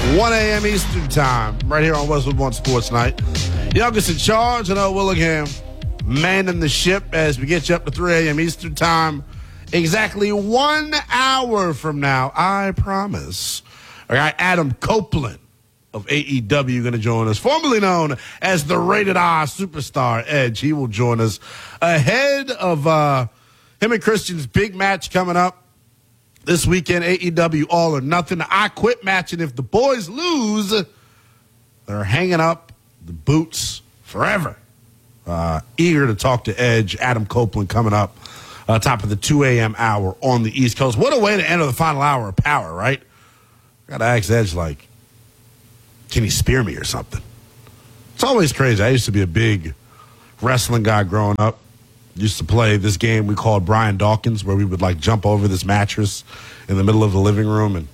1 a.m. Eastern Time, right here on Westwood One Sports Night. Youngest in charge, and Willingham, manning the ship as we get you up to 3 a.m. Eastern Time. Exactly 1 hour from now, I promise. All right, Adam Copeland of AEW going to join us, formerly known as the Rated R Superstar Edge. He will join us ahead of him and Christian's big match coming up this weekend, AEW All or Nothing. The I Quit match, and if the boys lose, they're hanging up the boots forever. Eager to talk to Edge. Adam Copeland coming up top of the 2 a.m. hour on the East Coast. What a way to enter the final hour of Power, right? Got to ask Edge, like, can he spear me or something? It's always crazy. I used to be a big wrestling guy growing up. Used to play this game we called Brian Dawkins, where we would like jump over this mattress in the middle of the living room, and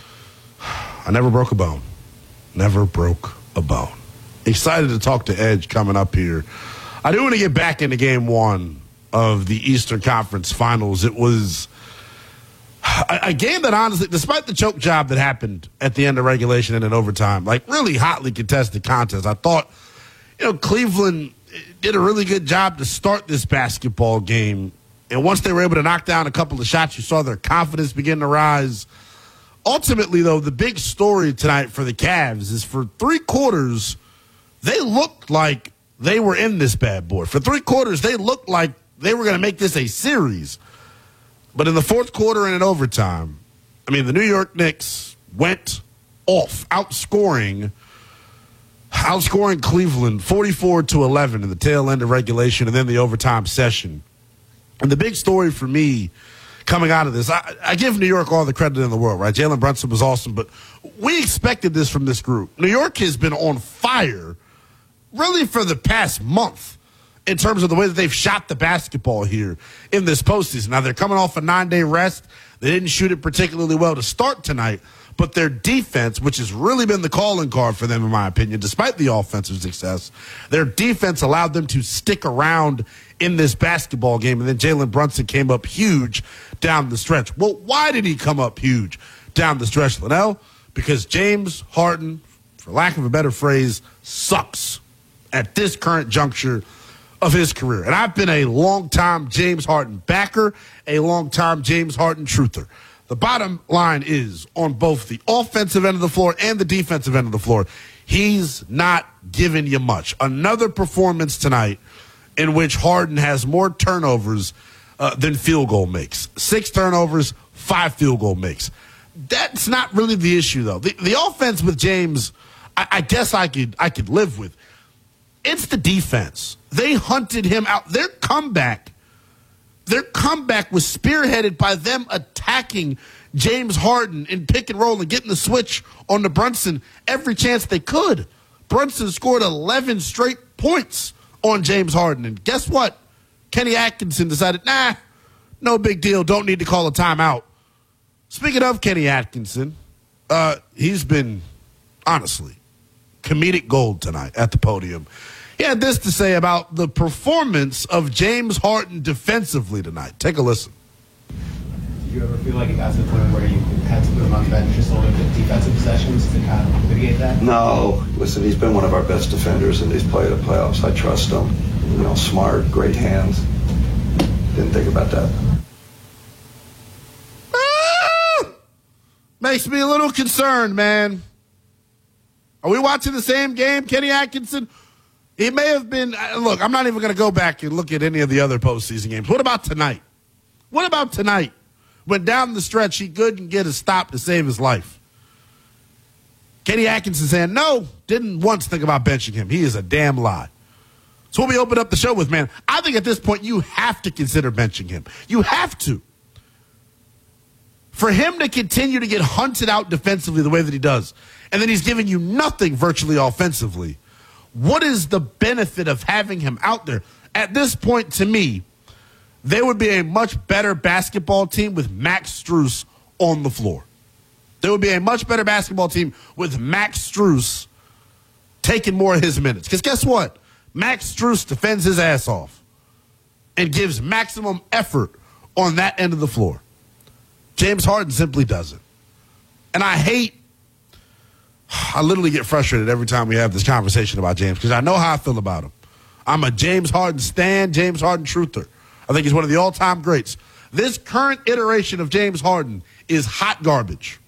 I never broke a bone. Never broke a bone. Excited to talk to Edge coming up here. I do want to get back into game one of the Eastern Conference Finals. It was a game that honestly, despite the choke job that happened at the end of regulation and in overtime, like really hotly contested contest, I thought, Cleveland did a really good job to start this basketball game. And once they were able to knock down a couple of shots, you saw their confidence begin to rise. Ultimately, though, the big story tonight for the Cavs is for 3 quarters, they looked like they were in this bad boy. For 3 quarters, they looked like they were going to make this a series. But in the fourth quarter and in overtime, the New York Knicks went off, outscoring Cleveland 44-11 in the tail end of regulation and then the overtime session. And the big story for me coming out of this, I give New York all the credit in the world, right? Jalen Brunson was awesome, but we expected this from this group. New York has been on fire really for the past month in terms of the way that they've shot the basketball here in this postseason. Now, they're coming off a 9-day rest. They didn't shoot it particularly well to start tonight, but their defense, which has really been the calling card for them, in my opinion, despite the offensive success, their defense allowed them to stick around in this basketball game. And then Jalen Brunson came up huge down the stretch. Well, why did he come up huge down the stretch, Linnell? Because James Harden, for lack of a better phrase, sucks at this current juncture of his career. And I've been a long-time James Harden backer, a long-time James Harden truther. The bottom line is, on both the offensive end of the floor and the defensive end of the floor, he's not giving you much. Another performance tonight in which Harden has more turnovers than field goal makes. 6 turnovers, 5 field goal makes. That's not really the issue, though. The offense with James, I guess I could live with. It's the defense. They hunted him out. Their comeback was spearheaded by them attacking James Harden in pick and roll and getting the switch on to Brunson every chance they could. Brunson scored 11 straight points on James Harden. And guess what? Kenny Atkinson decided, no big deal. Don't need to call a timeout. Speaking of Kenny Atkinson, he's been, honestly, comedic gold tonight at the podium. He had this to say about the performance of James Harden defensively tonight. Take a listen. Did you ever feel like it got to the point where you had to put him on the bench just only with defensive possessions to kind of mitigate that? No. Listen, he's been one of our best defenders in these playoffs. I trust him. Smart, great hands. Didn't think about that. Makes me a little concerned, man. Are we watching the same game, Kenny Atkinson? He may have been, look, I'm not even going to go back and look at any of the other postseason games. What about tonight? What about tonight? When down the stretch, he couldn't get a stop to save his life. Kenny Atkinson saying, no, didn't once think about benching him. He is a damn lie. So what we opened up the show with, man, I think at this point you have to consider benching him. You have to. For him to continue to get hunted out defensively the way that he does, and then he's giving you nothing virtually offensively, what is the benefit of having him out there? At this point, to me, they would be a much better basketball team with Max Strus on the floor. There would be a much better basketball team with Max Strus taking more of his minutes. Because guess what? Max Strus defends his ass off and gives maximum effort on that end of the floor. James Harden simply doesn't. And I hate I literally get frustrated every time we have this conversation about James because I know how I feel about him. I'm a James Harden stan, James Harden truther. I think he's one of the all-time greats. This current iteration of James Harden is hot garbage.